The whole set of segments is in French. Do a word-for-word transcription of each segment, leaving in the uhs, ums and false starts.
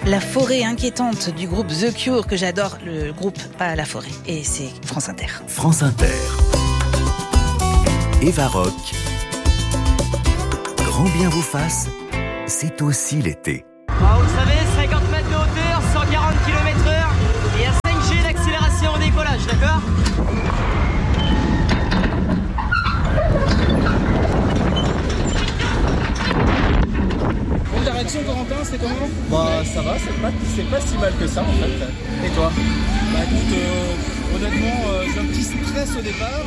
La forêt inquiétante du groupe The Cure, que j'adore, le groupe, pas la forêt. Et c'est France Inter. France Inter. Eva Rock. Grand bien vous fasse, c'est aussi l'été. Ah, vous savez, cinquante mètres de hauteur, cent quarante kilomètres heure, et à cinq G d'accélération au décollage, d'accord ? Ta réaction, Corentin, c'est comment ? Bah ça va, c'est pas, c'est pas si mal que ça en fait. Et toi ? Bah écoute, euh, honnêtement, euh, j'ai un petit stress au départ,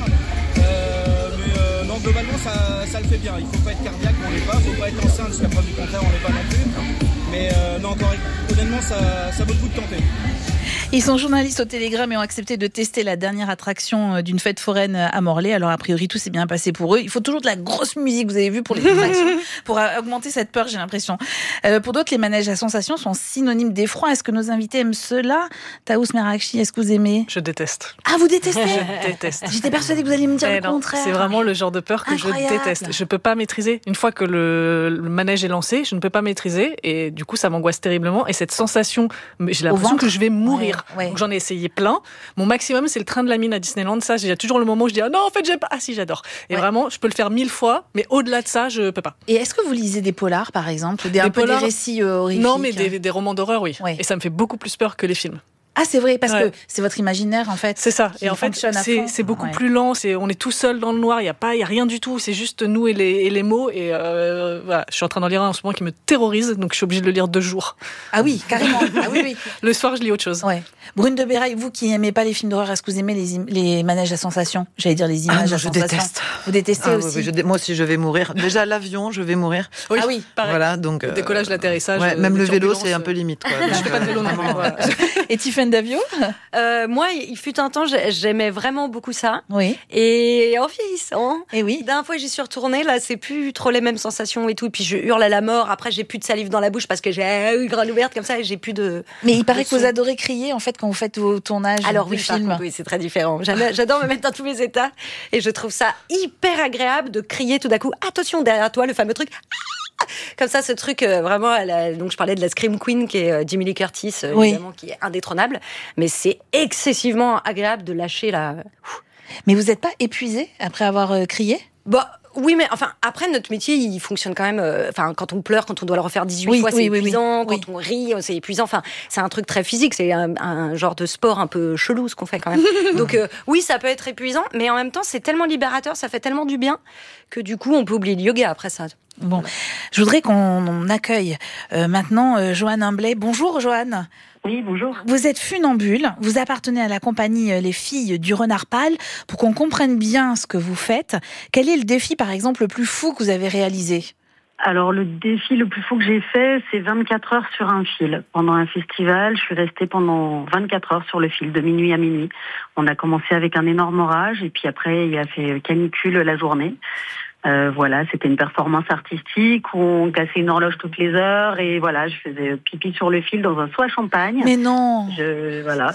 euh, mais euh, non, globalement ça, ça le fait bien. Il faut pas être cardiaque, on l'est pas, faut pas être ancien, jusqu'à preuve du contraire, on l'est pas non plus. Mais euh, non, encore, honnêtement, ça, ça vaut le coup de tenter. Ils sont journalistes au Télégramme et ont accepté de tester la dernière attraction d'une fête foraine à Morlaix. Alors a priori tout s'est bien passé pour eux. Il faut toujours de la grosse musique, vous avez vu, pour les attractions, pour augmenter cette peur, j'ai l'impression. Euh, pour d'autres, les manèges à sensations sont synonymes d'effroi. Est-ce que nos invités aiment cela ? Taous Merakchi, est-ce que vous aimez ? Je déteste. Ah, vous détestez ? Je déteste. J'étais persuadée que vous alliez me dire Mais le non, contraire. c'est vraiment le genre de peur que Incroyable. je déteste. Je peux pas maîtriser. Une fois que le, le manège est lancé, je ne peux pas maîtriser et du coup ça m'angoisse terriblement. Et cette sensation, j'ai l'impression que je vais mourir. Ouais, ouais. Donc j'en ai essayé plein. Mon maximum, c'est le train de la mine à Disneyland. Ça, j'ai toujours le moment où je dis ah non, en fait, j'aime pas. Ah si, j'adore. Et Ouais. vraiment, je peux le faire mille fois, mais au-delà de ça, je peux pas. Et est-ce que vous lisez des polars, par exemple, ou des, Des un peu polars des récits euh, horrifiques ? Non, mais des, des romans d'horreur, oui. Ouais. Et ça me fait beaucoup plus peur que les films. Ah, c'est vrai, parce Ouais. que c'est votre imaginaire, en fait. C'est ça. qui Et en fait, fonctionne à c'est, fond. c'est beaucoup Ouais. plus lent. C'est, on est tout seul dans le noir. Il y a pas, il y a rien du tout. C'est juste nous et les, et les mots. Et euh, voilà, je suis en train d'en lire un en ce moment qui me terrorise, donc je suis obligée de le lire deux jours. Ah oui, carrément. Ah oui, oui. Le soir, je lis autre chose. Ouais. Brune de Béraille, vous qui n'aimez pas les films d'horreur, est-ce que vous aimez les, im- les manèges à sensations ? J'allais dire les images Ah non, à je sensations. déteste. Vous détestez Ah, aussi oui, oui, je dé- moi aussi, je vais mourir. Déjà, l'avion, je vais mourir. Oui, Ah oui, pareil. Voilà, donc. Le euh, décollage, l'atterrissage. ouais, euh, même les le vélo, turbulences, c'est un peu limite. Quoi. Je fais pas de vélo non plus. Vraiment, Voilà. Et Tiffaine Davio ? Euh, moi, il fut un temps, j'ai- j'aimais vraiment beaucoup ça. Oui. Et en vieillissant, Et oui. la dernière fois j'y suis retournée, là, c'est plus trop les mêmes sensations et tout. Et puis je hurle à la mort. Après, j'ai plus de salive dans la bouche parce que j'ai eu grande ouverte comme ça et j'ai plus de. Mais il paraît de que vous son. adorez crier, en fait, quand vous faites vos tournages Alors de oui, par films. contre, oui, c'est très différent. J'aime- J'adore me mettre dans tous les états et je trouve ça hyper agréable de crier tout d'un coup. Attention derrière toi, le fameux truc. Ah Comme ça, ce truc euh, vraiment. à la- Donc je parlais de la Scream Queen qui est euh, Jamie Lee Curtis, euh, Oui. évidemment, qui est indétrônable. Mais c'est excessivement agréable de lâcher la. Mais vous n'êtes pas épuisé après avoir euh, crié ? Bah oui, mais enfin après notre métier il fonctionne quand même. euh, Enfin quand on pleure, quand on doit le refaire dix-huit Oui, fois, oui, c'est oui, épuisant. oui. Quand on rit, c'est épuisant. Enfin c'est un truc très physique. C'est un, un genre de sport un peu chelou ce qu'on fait quand même. Donc euh, oui, ça peut être épuisant, mais en même temps c'est tellement libérateur, ça fait tellement du bien que du coup on peut oublier le yoga après ça. Bon, je voudrais qu'on on accueille euh, maintenant euh, Joanne Humblay. Bonjour Joanne. Oui, bonjour. Vous êtes funambule, vous appartenez à la compagnie euh, Les Filles du Renard Pâle. Pour qu'on comprenne bien ce que vous faites, quel est le défi par exemple le plus fou que vous avez réalisé ? Alors, le défi le plus fou que j'ai fait, c'est vingt-quatre heures sur un fil. Pendant un festival, je suis restée pendant vingt-quatre heures sur le fil, de minuit à minuit. On a commencé avec un énorme orage et puis après, il a fait canicule la journée. Euh, voilà, c'était une performance artistique où on cassait une horloge toutes les heures et voilà, je faisais pipi sur le fil dans un seau à champagne. Mais non. Je, voilà.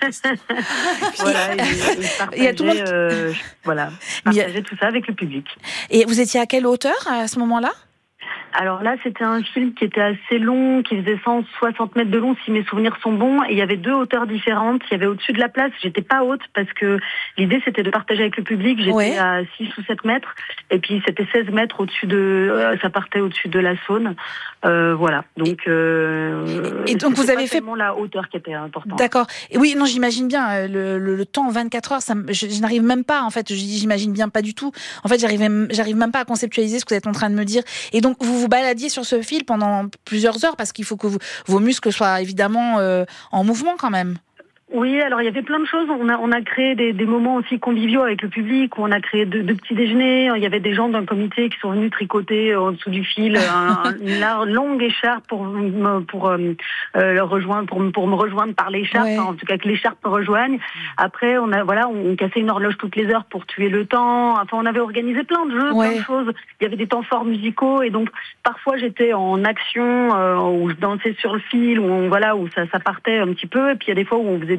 voilà, et, et je Il y a tout le monde- partageais, euh, je- voilà, je Mais il y a- partageais tout ça avec le public. Et vous étiez à quelle hauteur à ce moment-là ? Alors là, c'était un film qui était assez long, qui faisait cent soixante mètres de long, si mes souvenirs sont bons. Et il y avait deux hauteurs différentes. Il y avait au-dessus de la place, j'étais pas haute parce que l'idée c'était de partager avec le public. J'étais Ouais. à six ou sept mètres. Et puis c'était seize mètres au-dessus de, euh, ça partait au-dessus de la Saône. Euh, voilà. Donc, euh, Et donc, vous c'était avez pas fait- tellement la hauteur qui était importante. D'accord. Et oui, non, j'imagine bien euh, le, le, le temps vingt-quatre heures. Ça, me- je, je n'arrive même pas. En fait, je- j'imagine bien pas du tout. En fait, j'arrive, même- j'arrive même pas à conceptualiser ce que vous êtes en train de me dire. Et donc, vous vous baladiez sur ce fil pendant plusieurs heures parce qu'il faut que vous, vos muscles soient évidemment euh, en mouvement quand même. Oui, alors il y avait plein de choses. On a, on a créé des, des moments aussi conviviaux avec le public, où on a créé deux, deux petits déjeuners. Il y avait des gens d'un comité qui sont venus tricoter en dessous du fil un, une lar- longue écharpe pour, me- pour euh, euh, le rejoindre, pour, me- pour me rejoindre par l'écharpe, Ouais. enfin, en tout cas que l'écharpe me rejoigne. Après, on a voilà, on, on cassait une horloge toutes les heures pour tuer le temps. Enfin, on avait organisé plein de jeux, Ouais. plein de choses. Il y avait des temps forts musicaux et donc parfois j'étais en action euh, où je dansais sur le fil, où on, voilà, où ça, ça partait un petit peu. Et puis il y a des fois où on faisait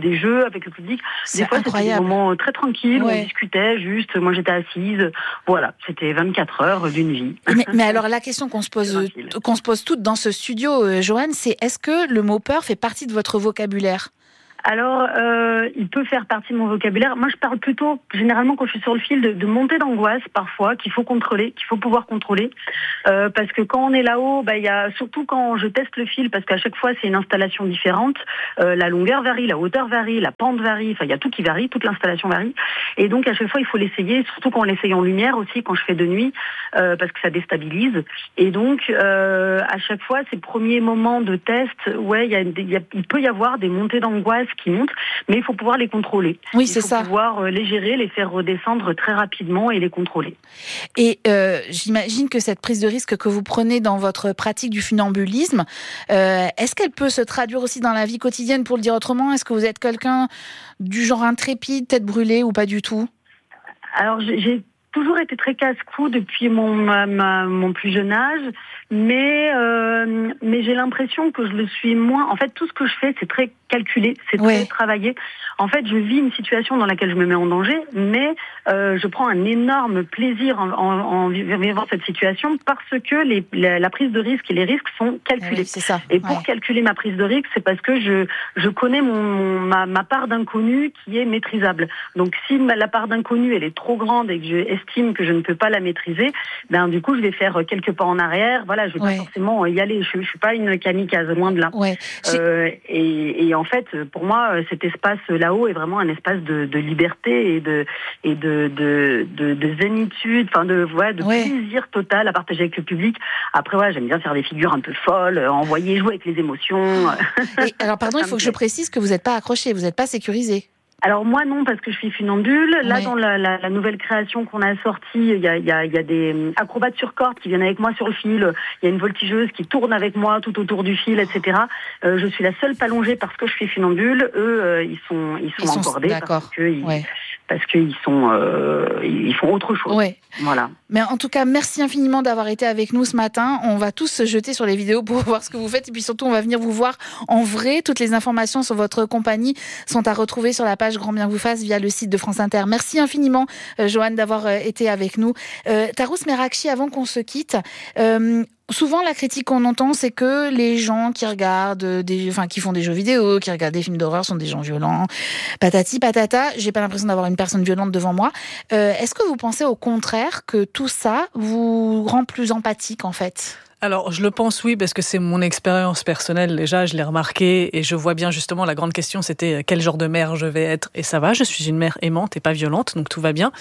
des jeux avec le public. C'est des fois, incroyable. c'était des moments très tranquilles, Ouais. on discutait juste, moi j'étais assise. Voilà, c'était vingt-quatre heures d'une vie. Mais, mais alors la question qu'on se pose, Tranquille. qu'on se pose toutes dans ce studio, euh, Joanne, c'est est-ce que le mot peur fait partie de votre vocabulaire ? Alors, euh, il peut faire partie de mon vocabulaire. Moi, je parle plutôt, généralement, quand je suis sur le fil, de, de montée d'angoisse, parfois, qu'il faut contrôler, qu'il faut pouvoir contrôler. Euh, parce que quand on est là-haut, bah, il y a, surtout quand je teste le fil, parce qu'à chaque fois, c'est une installation différente. Euh, la longueur varie, la hauteur varie, la pente varie. Enfin, il y a tout qui varie, toute l'installation varie. Et donc, à chaque fois, il faut l'essayer, surtout quand on l'essaye en lumière aussi, quand je fais de nuit, euh, parce que ça déstabilise. Et donc, euh, à chaque fois, ces premiers moments de test, ouais, il y a, il y a, il peut y avoir des montées d'angoisse qui montent, mais il faut pouvoir les contrôler. Oui, il c'est faut ça. pouvoir les gérer, les faire redescendre très rapidement et les contrôler. Et euh, j'imagine que cette prise de risque que vous prenez dans votre pratique du funambulisme, euh, est-ce qu'elle peut se traduire aussi dans la vie quotidienne, pour le dire autrement ? Est-ce que vous êtes quelqu'un du genre intrépide, tête brûlée, ou pas du tout ? Alors, j'ai, j'ai toujours été très casse-cou depuis mon, ma, ma, mon plus jeune âge, mais, euh, mais j'ai l'impression que je le suis moins. En fait, tout ce que je fais, c'est très calculé, c'est très Ouais. travaillé. En fait, je vis une situation dans laquelle je me mets en danger, mais euh, je prends un énorme plaisir en, en, en vivant cette situation parce que les, la, la prise de risque et les risques sont Eh calculés. oui, c'est ça. Et pour Ouais. calculer ma prise de risque, c'est parce que je, je connais mon, mon- ma, ma part d'inconnu qui est maîtrisable. Donc si ma- la part d'inconnu elle est trop grande et que je estime que je ne peux pas la maîtriser, ben du coup je vais faire quelques pas en arrière. Voilà, je vais Ouais. pas forcément y aller. Je, je suis pas une kamikaze, loin de là. Ouais. J'ai- Euh, et, et en fait, pour moi, cet espace là-haut est vraiment un espace de, de liberté et de et de de, de, de zénitude, enfin de ouais, de Ouais. plaisir total à partager avec le public. Après, ouais, j'aime bien faire des figures un peu folles, euh, envoyer jouer avec les émotions. Et alors, pardon, il Ça faut me que je plaît. précise que vous n'êtes pas accroché, vous n'êtes pas sécurisé. Alors moi non, parce que je suis funambule. Là, Ouais. dans la, la, la nouvelle création qu'on a sortie, il y a, il y, a, il y a des hum, acrobates sur corde qui viennent avec moi sur le fil. Il y a une voltigeuse qui tourne avec moi tout autour du fil, et cetera. Euh, je suis la seule allongée parce que je suis funambule. Eux, euh, ils sont ils sont Ils sont- encordés d'accord. parce que ils, Ouais. parce qu'ils sont euh, ils font autre chose. Ouais. Voilà. Mais en tout cas, merci infiniment d'avoir été avec nous ce matin. On va tous se jeter sur les vidéos pour voir ce que vous faites. Et puis surtout, on va venir vous voir en vrai. Toutes les informations sur votre compagnie sont à retrouver sur la page Grand Bien Vous Fasse via le site de France Inter. Merci infiniment, euh, Joanne, d'avoir euh, été avec nous. Euh, Tarous Merakchi, avant qu'on se quitte, euh, souvent, la critique qu'on entend, c'est que les gens qui regardent, des, enfin, qui font des jeux vidéo, qui regardent des films d'horreur, sont des gens violents. Patati, patata. J'ai pas l'impression d'avoir une personne violente devant moi. Euh, est-ce que vous pensez au contraire que tout ça vous rend plus empathique, en fait ? Alors, je le pense, oui, parce que c'est mon expérience personnelle. Déjà, je l'ai remarqué et je vois bien justement la grande question, c'était quel genre de mère je vais être. Et ça va, je suis une mère aimante et pas violente, donc tout va bien.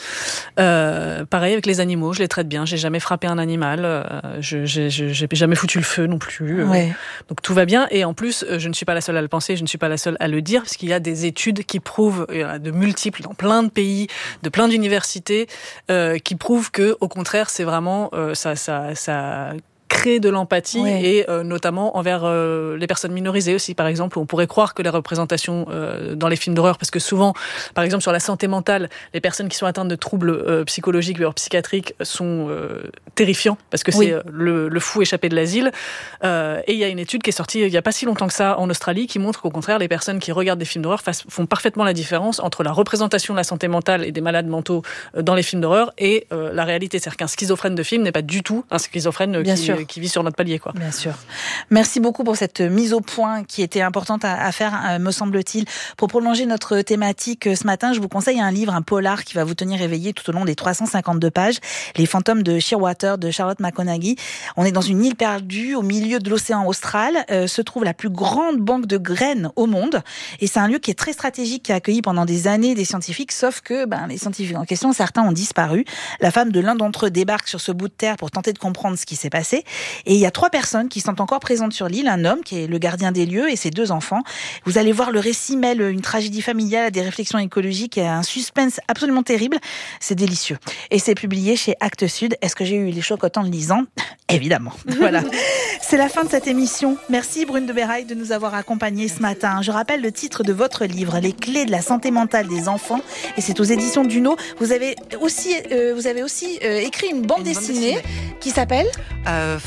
Euh, pareil avec les animaux, je les traite bien. J'ai jamais frappé un animal. Euh, je, j'ai, j'ai jamais foutu le feu non plus. Euh, Ouais. Donc tout va bien. Et en plus, je ne suis pas la seule à le penser, je ne suis pas la seule à le dire, parce qu'il y a des études qui prouvent, il y en a de multiples dans plein de pays, de plein d'universités, euh, qui prouvent que, au contraire, c'est vraiment euh, ça, ça, ça crée de l'empathie, ouais. et euh, notamment envers euh, les personnes minorisées aussi, par exemple. On pourrait croire que les représentations euh, dans les films d'horreur, parce que souvent, par exemple sur la santé mentale, les personnes qui sont atteintes de troubles euh, psychologiques ou psychiatriques sont euh, terrifiants, parce que Oui. c'est euh, le, le fou échappé de l'asile. Euh, et il y a une étude qui est sortie il n'y a pas si longtemps que ça en Australie, qui montre qu'au contraire, les personnes qui regardent des films d'horreur fassent, font parfaitement la différence entre la représentation de la santé mentale et des malades mentaux euh, dans les films d'horreur et euh, la réalité. C'est-à-dire qu'un schizophrène de film n'est pas du tout un schizophrène Bien qui, sûr. qui vit sur notre palier, quoi. Bien sûr. Merci beaucoup pour cette mise au point qui était importante à, à faire, euh, me semble-t-il. Pour prolonger notre thématique euh, ce matin, je vous conseille un livre, un polar qui va vous tenir éveillé tout au long des trois cent cinquante-deux pages, Les fantômes de Shearwater de Charlotte McConaghy. On est dans une île perdue au milieu de l'océan austral, euh, se trouve la plus grande banque de graines au monde, et c'est un lieu qui est très stratégique, qui a accueilli pendant des années des scientifiques, sauf que ben, les scientifiques en question, certains ont disparu. La femme de l'un d'entre eux débarque sur ce bout de terre pour tenter de comprendre ce qui s'est passé. Et il y a trois personnes qui sont encore présentes sur l'île, un homme qui est le gardien des lieux et ses deux enfants. Vous allez voir, le récit mêle une tragédie familiale à des réflexions écologiques et à un suspense absolument terrible. C'est délicieux. Et c'est publié chez Actes Sud. Est-ce que j'ai eu les chocs autant de lisant ? Évidemment. Voilà. C'est la fin de cette émission. Merci Brune de Béraille de nous avoir accompagnés ce matin. Je rappelle le titre de votre livre, Les clés de la santé mentale des enfants, et c'est aux éditions Duno. Vous avez aussi, euh, vous avez aussi euh, écrit une bande Une bande dessinée dessinée. qui s'appelle Euh,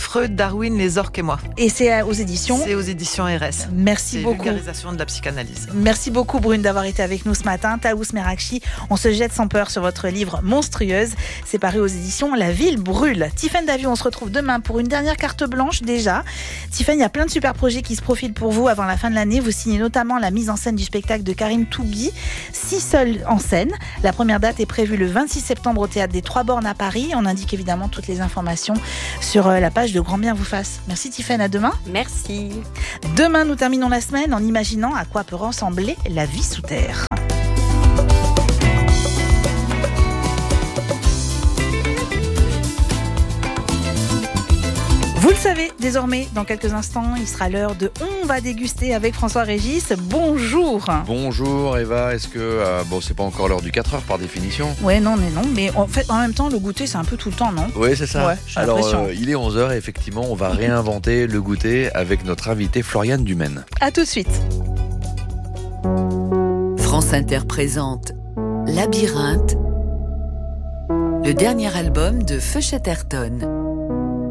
Freud, Darwin, les orques et moi. Et c'est aux éditions C'est aux éditions R S. Merci c'est beaucoup. Vulgarisation de la psychanalyse. Merci beaucoup Brune d'avoir été avec nous ce matin. Taous Merakchi, on se jette sans peur sur votre livre Monstrueuse. C'est paru aux éditions La Ville Brûle. Tiffaine Daviau, on se retrouve demain pour une dernière carte blanche déjà. Tiffaine, il y a plein de super projets qui se profilent pour vous avant la fin de l'année. Vous signez notamment la mise en scène du spectacle de Karine Toubi, Six seuls en scène. La première date est prévue le vingt-six septembre au Théâtre des Trois Bornes à Paris. On indique évidemment toutes les informations sur la page de Grand Bien vous fasse. Merci Tiffaine, à demain. Merci. Demain, nous terminons la semaine en imaginant à quoi peut ressembler la vie sous terre. Vous le savez, désormais, dans quelques instants, il sera l'heure de On va déguster avec François Régis. Bonjour. Bonjour Eva, est-ce que... Euh, bon, c'est pas encore l'heure du quatre heures par définition. Ouais, non, mais non, mais en fait, en même temps, le goûter, c'est un peu tout le temps, non? Oui, c'est ça. Ouais, j'ai Alors, l'impression. euh, il est onze heures et effectivement, on va réinventer le goûter avec notre invitée Floriane Dumaine. À tout de suite. France Inter présente Labyrinthe, le dernier album de Feu Chatterton.